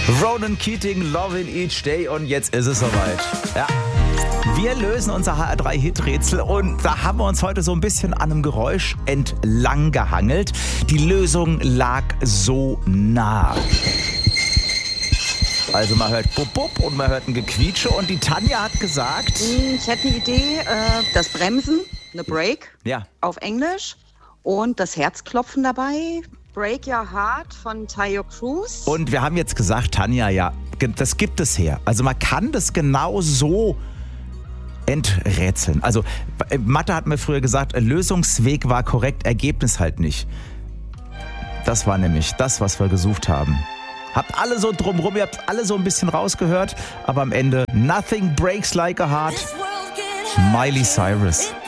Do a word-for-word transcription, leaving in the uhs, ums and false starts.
Ronan Keating, Lovin' Each Day und jetzt ist es soweit. Ja. Wir lösen unser H R drei Hit-Rätsel und da haben wir uns heute so ein bisschen an einem Geräusch entlang gehangelt. Die Lösung lag so nah. Also man hört Bub Bub und man hört ein Gequietsche und die Tanja hat gesagt... Ich hätte eine Idee, äh, das Bremsen, eine Break ja. auf Englisch und das Herzklopfen dabei. Break Your Heart von Taio Cruz. Und wir haben jetzt gesagt, Tanja, ja, das gibt es her. Also man kann das genau so enträtseln. Also Mathe hat mir früher gesagt, Lösungsweg war korrekt, Ergebnis halt nicht. Das war nämlich das, was wir gesucht haben. Habt alle so drumrum, ihr habt alle so ein bisschen rausgehört, aber am Ende Nothing Breaks Like a Heart. Miley Cyrus.